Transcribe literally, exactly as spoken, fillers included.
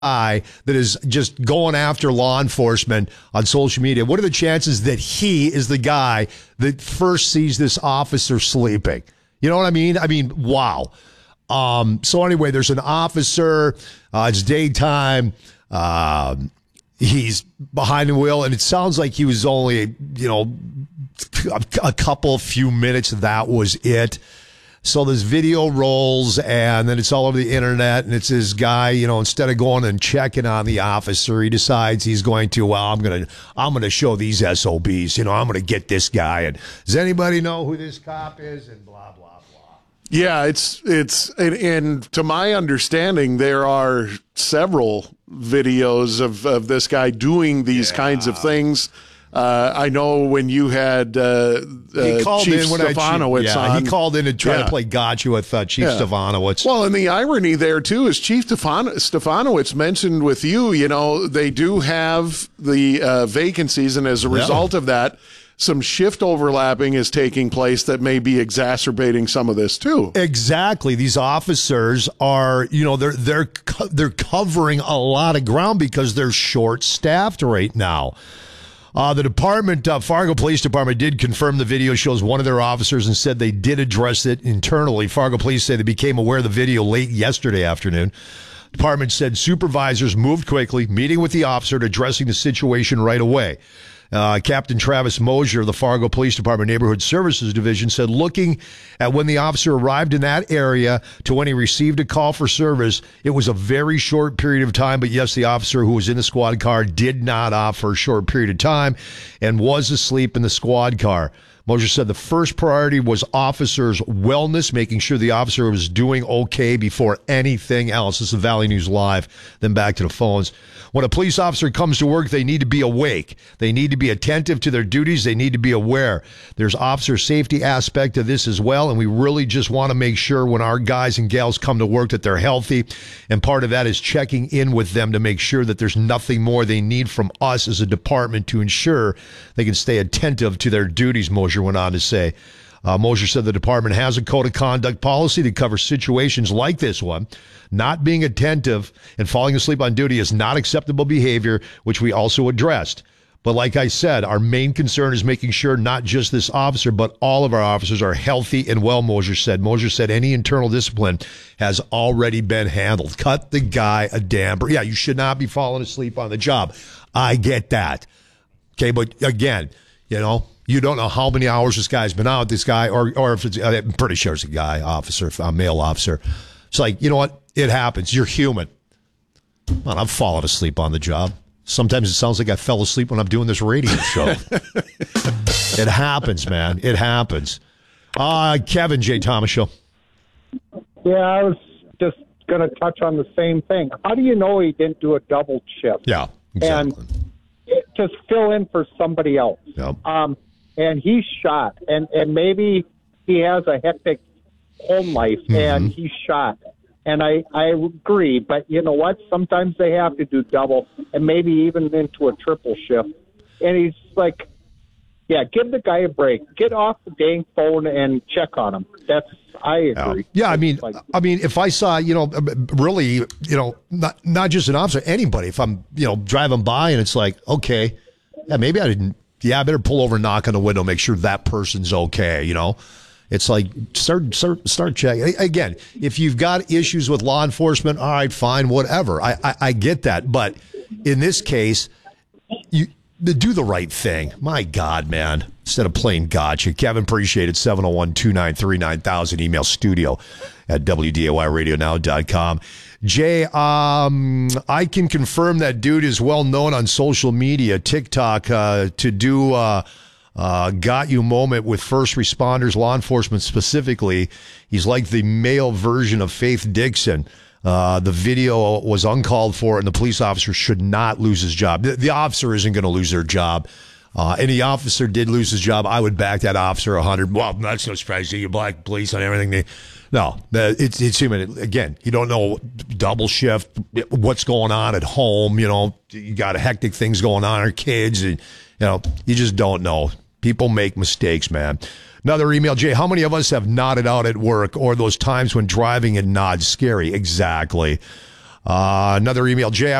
guy that is just going after law enforcement on social media, what are the chances that he is the guy that first sees this officer sleeping? You know what I mean? I mean, wow. Um, so anyway, there's an officer. Uh, it's daytime. Um, he's behind the wheel, and it sounds like he was only, you know, a, a couple, few minutes. That was it. So this video rolls, and then it's all over the internet, and it's this guy, you know, instead of going and checking on the officer, he decides he's going to, well, I'm going to, I'm going to show these S O Bs, you know, I'm going to get this guy. And does anybody know who this cop is? And blah, blah, blah. Yeah, it's, it's, and, and to my understanding, there are several videos of, of this guy doing these yeah. kinds of things. Uh, I know when you had uh, he uh, called Chief in when Stefanowicz I, yeah, on. He called in to try yeah. to play gotcha with uh, Chief yeah. Stefanowicz. Well, and the irony there, too, is Chief Stefan- Stefanowicz mentioned with you, you know, they do have the uh, vacancies, and as a result yeah. of that, some shift overlapping is taking place that may be exacerbating some of this, too. Exactly. These officers are, you know, they're, they're, co- they're covering a lot of ground because they're short-staffed right now. Uh, the department, uh, Fargo Police Department, did confirm the video shows one of their officers and said they did address it internally. Fargo Police say they became aware of the video late yesterday afternoon. Department said supervisors moved quickly, meeting with the officer and addressing the situation right away. Uh, Captain Travis Mosier of the Fargo Police Department Neighborhood Services Division said looking at when the officer arrived in that area to when he received a call for service, it was a very short period of time. But yes, the officer who was in the squad car did nod off for a short period of time and was asleep in the squad car. Mosier said the first priority was officers' wellness, making sure the officer was doing okay before anything else. This is Valley News Live. Then back to the phones. When a police officer comes to work, they need to be awake. They need to be attentive to their duties. They need to be aware. There's officer safety aspect of this as well, and we really just want to make sure when our guys and gals come to work that they're healthy, and part of that is checking in with them to make sure that there's nothing more they need from us as a department to ensure they can stay attentive to their duties, Mosier went on to say. Uh, Mosier said the department has a code of conduct policy to cover situations like this one. Not being attentive and falling asleep on duty is not acceptable behavior, which we also addressed. But like I said, our main concern is making sure not just this officer, but all of our officers are healthy and well, Mosier said. Mosier said any internal discipline has already been handled. Cut the guy a damn break. Yeah, you should not be falling asleep on the job. I get that. Okay, but again, you know, you don't know how many hours this guy's been out, this guy, or or if it's, I'm pretty sure it's a guy, officer, a male officer. It's like, you know what? It happens. You're human. Man, I'm falling asleep on the job. Sometimes it sounds like I fell asleep when I'm doing this radio show. It happens, man. It happens. Uh, Kevin, Jay Thomas Show. Yeah, I was just going to touch on the same thing. How do you know he didn't do a double shift? Yeah, exactly. And it, just fill in for somebody else. Yep. Um, and he's shot, and, and maybe he has a hectic home life, mm-hmm. and he's shot. And I, I agree, but you know what? Sometimes they have to do double and maybe even into a triple shift. And he's like, yeah, give the guy a break. Get off the dang phone and check on him. That's, I agree. Yeah, yeah I mean, like, I mean, if I saw, you know, really, you know, not not just an officer, anybody, if I'm, you know, driving by and it's like, okay, yeah, maybe I didn't, yeah, I better pull over and knock on the window, make sure that person's okay, you know? It's like, start, start, start checking. Again, if you've got issues with law enforcement, all right, fine, whatever. I, I, I get that. But in this case, you do the right thing. My God, man. Instead of playing gotcha. Kevin, appreciate it. seven oh one, two nine three, nine thousand. Email studio at W D A Y radio now dot com. Jay, um, I can confirm that dude is well known on social media, TikTok, uh, to do... Uh, Uh, got you moment with first responders, law enforcement specifically. He's like the male version of Faith Dixon. Uh, the video was uncalled for, and the police officer should not lose his job. The, the officer isn't going to lose their job. Uh, and the officer did lose his job. I would back that officer one hundred. Well, that's no surprise. You black police on everything. They, no, it's it's human. Again, you don't know double shift, what's going on at home. You know, you got hectic things going on, or kids, and you know, you just don't know. People make mistakes, man. Another email, Jay, how many of us have nodded out at work or those times when driving and nod? Scary. Exactly. Uh, another email, Jay.